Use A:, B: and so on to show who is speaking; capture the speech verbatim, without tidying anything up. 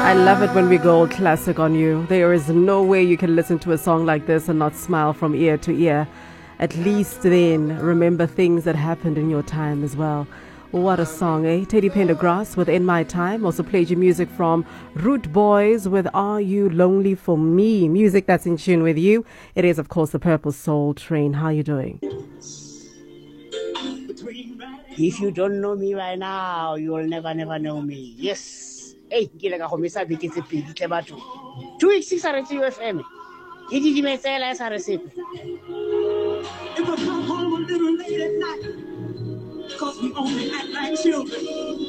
A: I love it when we go all classic on you. There is no way you can listen to a song like this and not smile from ear to ear. At least then remember things that happened in your time as well. What a song, eh? Teddy Pendergrass with In My Time. Also played your music from Root Boys with Are You Lonely For Me? Music that's in tune with you. It is, of course, the Purple Soul Train. How are you doing?
B: If you don't know me right now, you will never, never know me. Yes. Hey, kile ka homisa biki tse pedi tle batho. two weeks six hundred U F M. Ke di dimetsela sa re sepe. If I come home a little late at night, cause we only act like children.